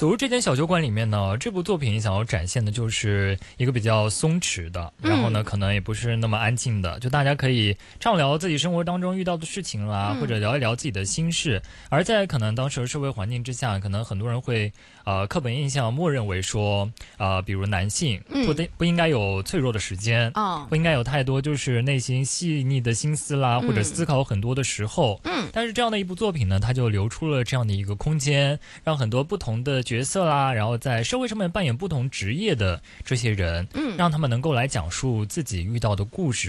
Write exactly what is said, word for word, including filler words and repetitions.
走入这间小酒馆里面呢，这部作品想要展现的就是一个比较松弛的，然后呢，可能也不是那么安静的，就大家可以畅聊自己生活当中遇到的事情啦， 嗯或者聊一聊自己的心事。而在可能当时的社会环境之下，可能很多人会呃刻板印象默认为说，呃，比如男性嗯不得不应该有脆弱的时间， 哦不应该有太多就是内心细腻的心思啦，或者思考很多的时候。 嗯但是这样的一部作品呢，它就留出了这样的一个空间，让很多不同的角色啦，然后在社会上面扮演不同职业的这些人， 嗯让他们能够来讲述自己遇到的故事。